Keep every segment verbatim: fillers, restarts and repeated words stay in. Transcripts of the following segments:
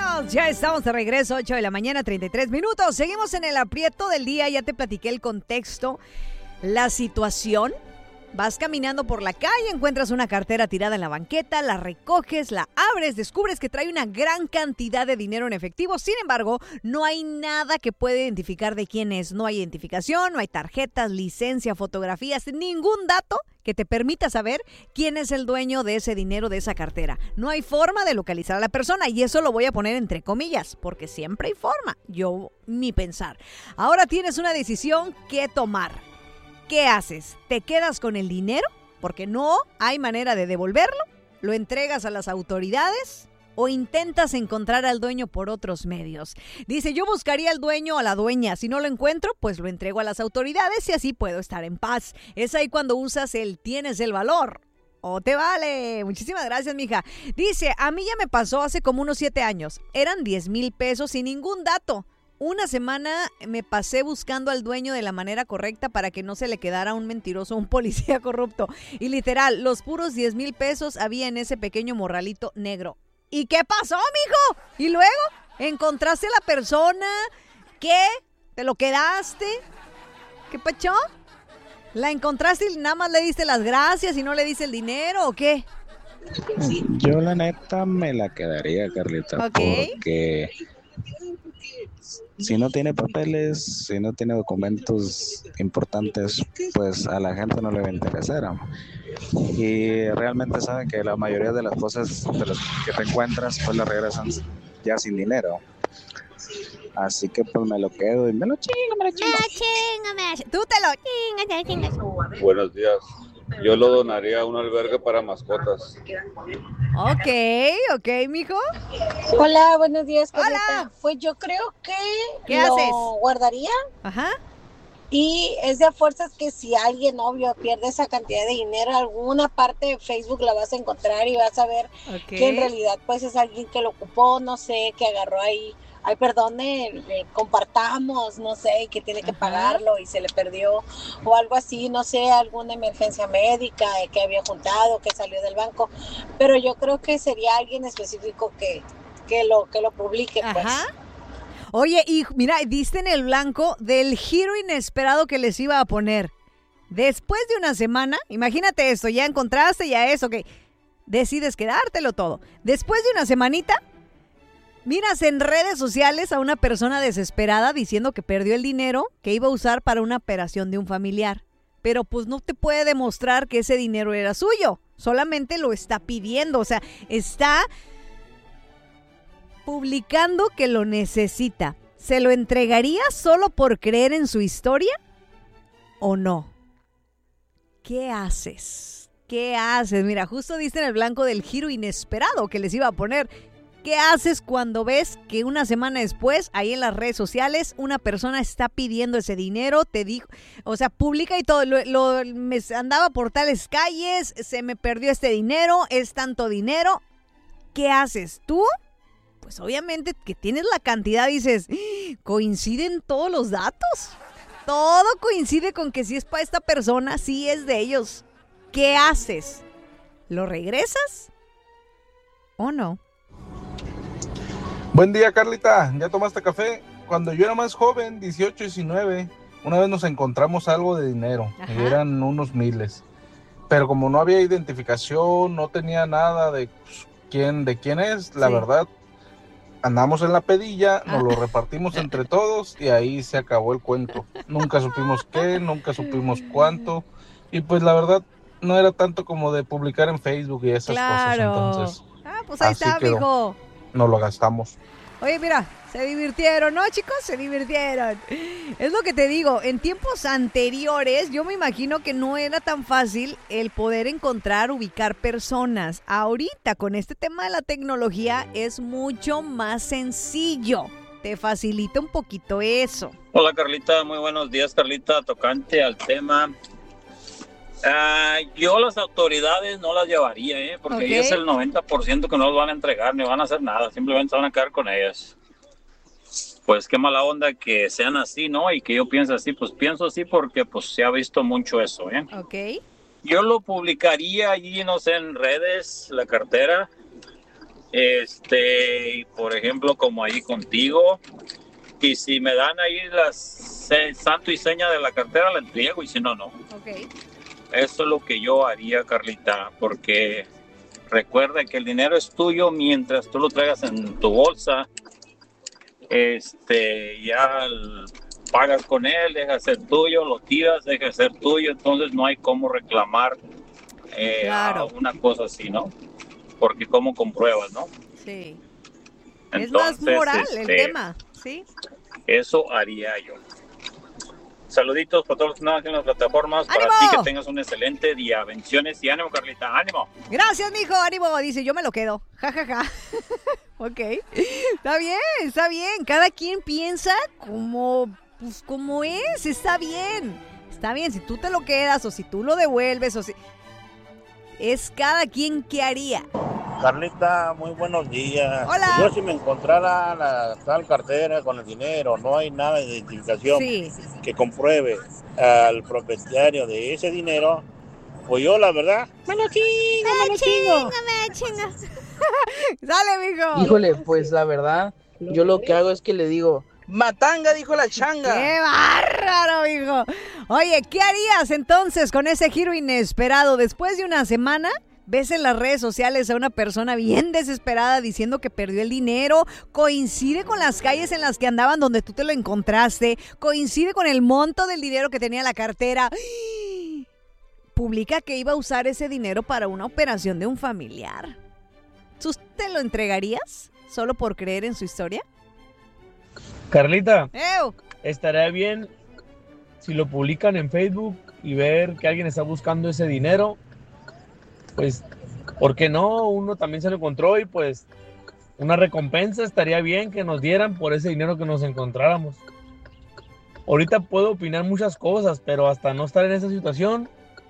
Bienvenidos, ya estamos de regreso, ocho de la mañana, treinta y tres minutos. Seguimos en el aprieto del día, ya te platiqué el contexto, la situación. Vas caminando por la calle, encuentras una cartera tirada en la banqueta, la recoges, la abres, descubres que trae una gran cantidad de dinero en efectivo. Sin embargo, no hay nada que pueda identificar de quién es. No hay identificación, no hay tarjetas, licencia, fotografías, ningún dato que te permita saber quién es el dueño de ese dinero, de esa cartera. No hay forma de localizar a la persona y eso lo voy a poner entre comillas, porque siempre hay forma. Yo, mi pensar. Ahora tienes una decisión que tomar. ¿Qué haces? ¿Te quedas con el dinero? Porque no hay manera de devolverlo. ¿Lo entregas a las autoridades? ¿O intentas encontrar al dueño por otros medios? Dice, yo buscaría al dueño o a la dueña. Si no lo encuentro, pues lo entrego a las autoridades y así puedo estar en paz. Es ahí cuando usas el tienes el valor. ¡Oh, te vale! Muchísimas gracias, mija. Dice, a mí ya me pasó hace como unos siete años. Eran diez mil pesos sin ningún dato. Una semana me pasé buscando al dueño de la manera correcta para que no se le quedara un mentiroso, un policía corrupto. Y literal, los puros diez mil pesos había en ese pequeño morralito negro. ¿Y qué pasó, mijo? ¿Y luego? ¿Encontraste a la persona? ¿Qué? ¿Te lo quedaste? ¿Qué pacho? ¿La encontraste y nada más le diste las gracias y no le diste el dinero o qué? Yo la neta me la quedaría, Carlita, okay. Porque si no tiene papeles, si no tiene documentos importantes, pues a la gente no le va a interesar. Y realmente saben que la mayoría de las cosas de las que te encuentras, pues las regresan ya sin dinero. Así que pues me lo quedo y me lo chingo, me lo chingo. Me chingo, me... Tú te lo chingas, te chingas. Buenos días. Yo lo donaría a un albergue para mascotas. Ok, ok, mijo. Hola, buenos días, Carlita. Hola. Pues yo creo que ¿Qué lo haces? guardaría. Ajá. Y es de a fuerzas que si alguien, obvio, pierde esa cantidad de dinero, alguna parte de Facebook la vas a encontrar y vas a ver okay. que en realidad pues es alguien que lo ocupó, no sé, que agarró ahí. Ay, perdone, eh, compartamos, no sé, que tiene que Ajá. pagarlo y se le perdió o algo así, no sé, alguna emergencia médica eh, que había juntado, que salió del banco, pero yo creo que sería alguien específico que, que, lo, que lo publique, pues. Ajá. Oye, y mira, diste en el blanco del giro inesperado que les iba a poner. Después de una semana, imagínate esto, ya encontraste, ya eso, que decides quedártelo todo. Después de una semanita, miras en redes sociales a una persona desesperada diciendo que perdió el dinero que iba a usar para una operación de un familiar. Pero pues no te puede demostrar que ese dinero era suyo. Solamente lo está pidiendo. O sea, está publicando que lo necesita. ¿Se lo entregaría solo por creer en su historia o no? ¿Qué haces? ¿Qué haces? Mira, justo diste en el blanco del giro inesperado que les iba a poner. ¿Qué haces cuando ves que una semana después, ahí en las redes sociales, una persona está pidiendo ese dinero? Te dijo, o sea, publica y todo, lo, lo, me andaba por tales calles, se me perdió este dinero, es tanto dinero. ¿Qué haces? ¿Tú? Pues obviamente que tienes la cantidad, dices, ¿coinciden todos los datos? Todo coincide con que si es para esta persona, sí es de ellos. ¿Qué haces? ¿Lo regresas o no? Buen día, Carlita. ¿Ya tomaste café? Cuando yo era más joven, dieciocho, diecinueve, una vez nos encontramos algo de dinero. Ajá. Y eran unos miles. Pero como no había identificación, no tenía nada de pues, quién, de quién es, la sí. verdad, andamos en la pedilla, nos Ah. lo repartimos entre todos y ahí se acabó el cuento. Nunca supimos qué, nunca supimos cuánto. Y pues la verdad, no era tanto como de publicar en Facebook y esas Claro. cosas. Entonces, Ah, pues ahí así está, quedó. mijo. nos lo gastamos. Oye, mira, se divirtieron, ¿no, chicos? Se divirtieron. Es lo que te digo, en tiempos anteriores yo me imagino que no era tan fácil el poder encontrar, ubicar personas. Ahorita, con este tema de la tecnología, es mucho más sencillo. Te facilita un poquito eso. Hola, Carlita, muy buenos días, Carlita, tocante al tema. Uh, yo las autoridades no las llevaría, ¿eh? Porque Okay. ahí es el noventa por ciento que no los van a entregar, ni van a hacer nada, simplemente se van a quedar con ellas. Pues qué mala onda que sean así, ¿no? Y que yo piense así, pues pienso así porque pues se ha visto mucho eso, ¿eh? Ok. Yo lo publicaría allí, no sé, en redes, la cartera, Este, por ejemplo, como ahí contigo. Y si me dan ahí las eh, santo y seña de la cartera, la entrego, y si no, no. Ok. Eso es lo que yo haría, Carlita, porque recuerda que el dinero es tuyo mientras tú lo traigas en tu bolsa. Este, ya el, pagas con él, deja de ser tuyo, lo tiras, deja de ser tuyo, entonces no hay cómo reclamar eh, Claro. una cosa así, ¿no? Porque cómo compruebas, ¿no? Sí. Entonces, es más moral el este, tema, ¿sí? Eso haría yo. Saluditos para todos los que andan en las plataformas. Para ¡Ánimo! ti que tengas un excelente día. Bendiciones y ánimo, Carlita. ¡Ánimo! Gracias, mijo, ánimo. Dice, yo me lo quedo. Ja, ja, ja. Ok. Está bien, está bien. Cada quien piensa como, pues, como es. Está bien. Está bien. Si tú te lo quedas o si tú lo devuelves o si... Es cada quien que haría. Carlita, muy buenos días. Hola. Yo si me encontrara la tal cartera con el dinero, no hay nada de identificación Sí. que compruebe al propietario de ese dinero, pues yo la verdad, me lo chingo, me lo chingo. Me chinga. Dale, mijo. Híjole, pues la verdad, yo lo que hago es que le digo, matanga, dijo la changa. ¡Qué bárbaro, mijo! Oye, ¿qué harías entonces con ese giro inesperado? Después de una semana, ves en las redes sociales a una persona bien desesperada diciendo que perdió el dinero, coincide con las calles en las que andaban donde tú te lo encontraste, coincide con el monto del dinero que tenía en la cartera. Publica que iba a usar ese dinero para una operación de un familiar. ¿Tú te lo entregarías solo por creer en su historia? Carlita, ¡Ew! estaría bien si lo publican en Facebook y ver que alguien está buscando ese dinero. Pues, ¿por qué no? Uno también se lo encontró y pues una recompensa estaría bien que nos dieran por ese dinero que nos encontráramos. Ahorita puedo opinar muchas cosas, pero hasta no estar en esa situación,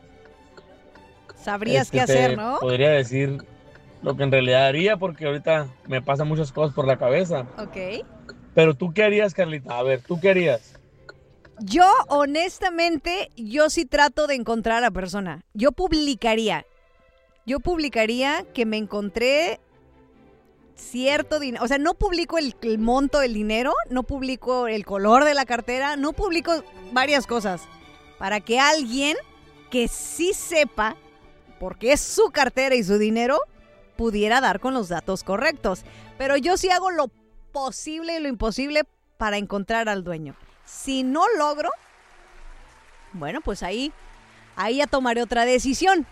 Sabrías este, qué te hacer, ¿no? podría decir lo que en realidad haría, porque ahorita me pasan muchas cosas por la cabeza. Ok. Pero ¿tú qué harías, Carlita? A ver, ¿tú qué harías? Yo, honestamente, yo sí trato de encontrar a la persona. Yo publicaría. Yo publicaría que me encontré cierto dinero. O sea, no publico el, el monto del dinero, no publico el color de la cartera, no publico varias cosas. Para que alguien que sí sepa, porque es su cartera y su dinero, pudiera dar con los datos correctos. Pero yo sí hago lo posible y lo imposible para encontrar al dueño. Si no logro, bueno, pues ahí, ahí ya tomaré otra decisión.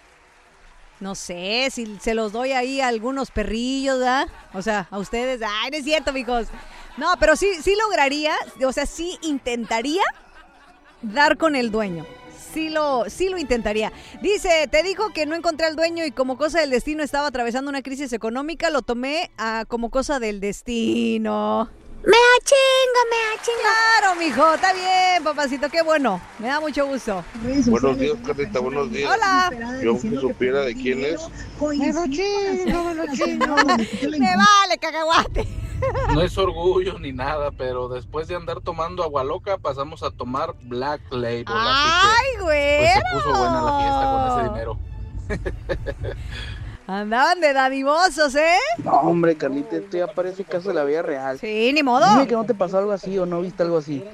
No sé, si se los doy ahí a algunos perrillos, ¿verdad? O sea, a ustedes. Ay, no es cierto, mijos. No, pero sí, sí lograría, o sea, sí intentaría dar con el dueño. Sí lo, sí lo intentaría. Dice, te dijo que no encontré al dueño y como cosa del destino estaba atravesando una crisis económica, lo tomé a, como cosa del destino. Me achinga, me achinga. Claro, mijo, está bien, papacito, qué bueno. Me da mucho gusto. Buenos días, Carlita, buenos días. Hola. Yo aunque supiera de quién es. Me lo chingo, me lo chingo. Me vale, cacahuate. No es orgullo ni nada, pero después de andar tomando agua loca, pasamos a tomar Black Label. ¡Ay, güey! Pues se puso buena la fiesta con ese dinero. Andaban de dadivosos, ¿eh? No, hombre, Carlita, esto ya parece caso de la vida real. Sí, ni modo. Dime que no te pasó algo así o no viste algo así.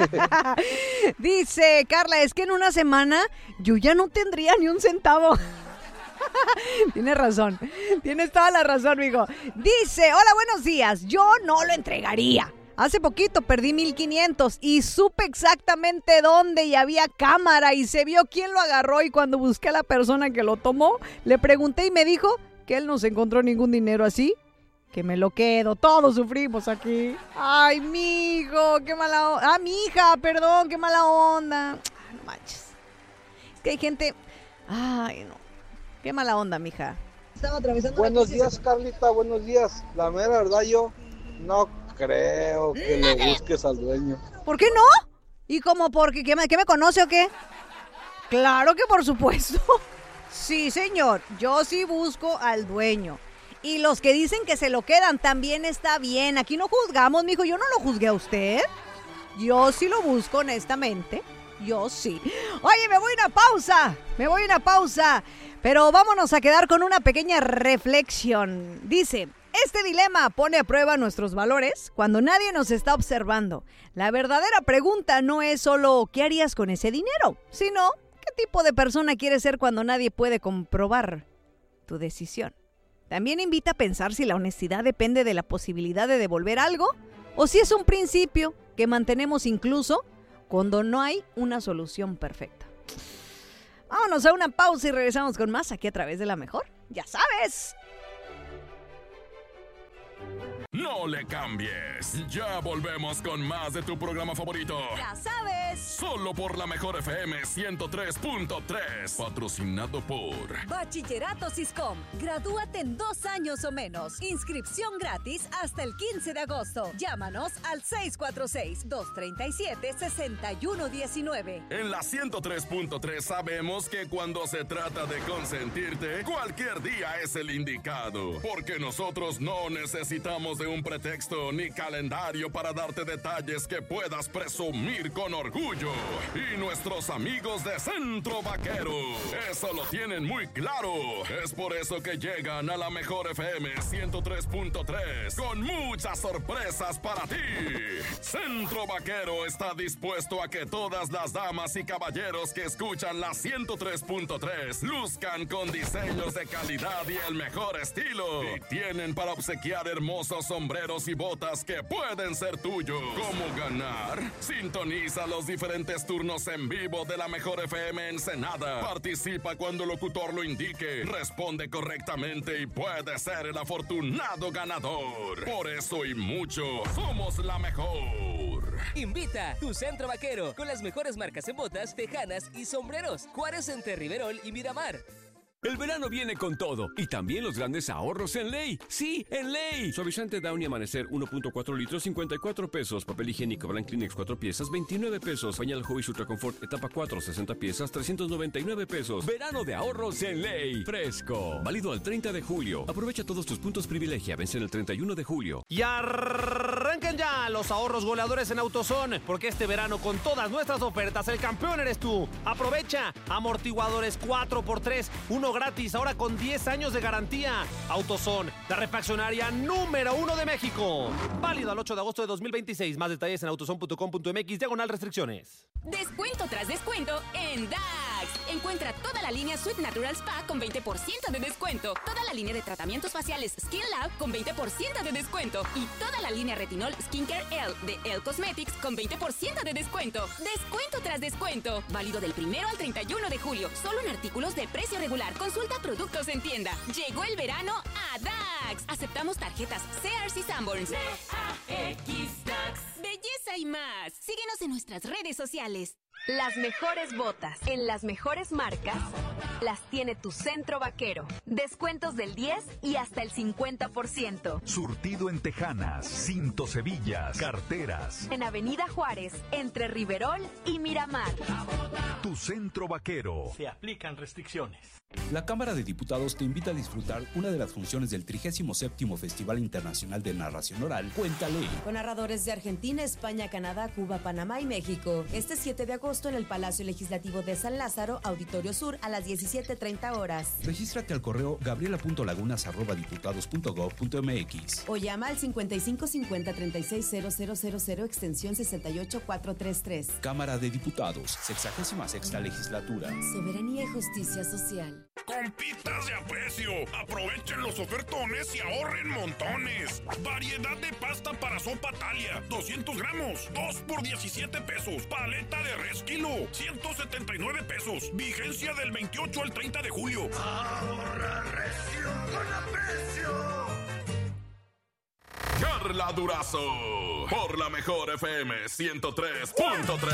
Dice Carla, es que en una semana yo ya no tendría ni un centavo. Tienes razón, tienes toda la razón, mijo. Dice, hola, buenos días, yo no lo entregaría. Hace poquito perdí mil quinientos y supe exactamente dónde y había cámara y se vio quién lo agarró y cuando busqué a la persona que lo tomó, le pregunté y me dijo que él no se encontró ningún dinero así, que me lo quedo, todos sufrimos aquí. Ay, mijo, qué mala onda. Ah, mi hija, perdón, qué mala onda. Ay, no manches. Es que hay gente, ay, no, qué mala onda, mija. Estaba atravesando buenos días, Carlita, buenos días. La mera verdad, yo no creo que le busques al dueño. ¿Por qué no? ¿Y cómo? ¿Porque qué me, qué me conoce o qué? Claro que por supuesto. Sí, señor. Yo sí busco al dueño. Y los que dicen que se lo quedan también está bien. Aquí no juzgamos, mijo. Yo no lo juzgué a usted. Yo sí lo busco honestamente. Yo sí. Oye, me voy a una pausa. Me voy a una pausa. Pero vámonos a quedar con una pequeña reflexión. Dice, este dilema pone a prueba nuestros valores cuando nadie nos está observando. La verdadera pregunta no es solo ¿qué harías con ese dinero?, sino ¿qué tipo de persona quieres ser cuando nadie puede comprobar tu decisión? También invita a pensar si la honestidad depende de la posibilidad de devolver algo o si es un principio que mantenemos incluso cuando no hay una solución perfecta. Vámonos a una pausa y regresamos con más aquí a través de La Mejor. ¡Ya sabes! No le cambies. Ya volvemos con más de tu programa favorito. ¡Ya sabes! Solo por La Mejor F M ciento tres punto tres. Patrocinado por Bachillerato Siscom. Gradúate en dos años o menos. Inscripción gratis hasta el quince de agosto. Llámanos al seis cuatro seis, dos tres siete, seis uno uno nueve. En la ciento tres punto tres sabemos que cuando se trata de consentirte, cualquier día es el indicado. Porque nosotros no necesitamos de un pretexto ni calendario para darte detalles que puedas presumir con orgullo. Y nuestros amigos de Centro Vaquero, eso lo tienen muy claro. Es por eso que llegan a La Mejor F M ciento tres punto tres con muchas sorpresas para ti. Centro Vaquero está dispuesto a que todas las damas y caballeros que escuchan la ciento tres punto tres luzcan con diseños de calidad y el mejor estilo. Y tienen para obsequiar hermosos sombreros y botas que pueden ser tuyos. ¿Cómo ganar? Sintoniza los diferentes turnos en vivo de La Mejor F M Ensenada. Participa cuando el locutor lo indique. Responde correctamente y puede ser el afortunado ganador. Por eso y mucho, somos La Mejor. Invita tu Centro Vaquero con las mejores marcas en botas, tejanas y sombreros. Juárez, entre Riverol y Miramar. El verano viene con todo y también los grandes ahorros en Ley. ¡Sí, en Ley! Suavizante Downy Amanecer uno punto cuatro litros, cincuenta y cuatro pesos. Papel higiénico Blanc Kleenex cuatro piezas, veintinueve pesos. Pañal Hobbies Ultra Confort etapa cuatro, sesenta piezas, trescientos noventa y nueve pesos. Verano de ahorros en Ley. Fresco. Válido al treinta de julio. Aprovecha todos tus puntos privilegia. Vencen el treinta y uno de julio. Y arranquen ya los ahorros goleadores en AutoZone, porque este verano con todas nuestras ofertas el campeón eres tú. Aprovecha. Amortiguadores cuatro por tres, uno gratis, ahora con diez años de garantía. AutoZone, la refaccionaria número uno de México. Válido al ocho de agosto de dos mil veintiséis. Más detalles en autozone punto com punto m x, diagonal restricciones. Descuento tras descuento en Dax. Encuentra toda la línea Sweet Natural Spa con veinte por ciento de descuento. Toda la línea de tratamientos faciales Skin Lab con veinte por ciento de descuento. Y toda la línea Retinol Skincare L de Elle Cosmetics con veinte por ciento de descuento. Descuento tras descuento. Válido del primero al treinta y uno de julio. Solo en artículos de precio regular. Consulta productos en tienda. Llegó el verano a Dax. Aceptamos tarjetas Sears y Sanborns. D A X Dax. Belleza y más. Síguenos en nuestras redes sociales. Las mejores botas en las mejores marcas las tiene tu Centro Vaquero. Descuentos del diez y hasta el cincuenta por ciento. Surtido en tejanas, cintos, hebillas, carteras. En Avenida Juárez, entre Riverol y Miramar. Tu Centro Vaquero. Se aplican restricciones. La Cámara de Diputados te invita a disfrutar una de las funciones del trigésimo séptimo Festival Internacional de Narración Oral, Cuéntale. Con narradores de Argentina, España, Canadá, Cuba, Panamá y México. Este siete de agosto en el Palacio Legislativo de San Lázaro, Auditorio Sur, a las diecisiete treinta horas. Regístrate al correo gabriela punto lagunas arroba diputados punto gob punto m x. O llama al cincuenta y cinco cincuenta treinta y seis cero cero cero cero extensión sesenta y ocho cuatrocientos treinta y tres. Cámara de Diputados, sexagésima sexta legislatura. Soberanía y justicia social. Compitas de aprecio, aprovechen los ofertones y ahorren montones. Variedad de pasta para sopa Talia, doscientos gramos, dos por diecisiete pesos. Paleta de res kilo, ciento setenta y nueve pesos. Vigencia del veintiocho al treinta de julio. Ahorra recio con aprecio. Carla Durazo, por La Mejor F M ciento tres punto tres.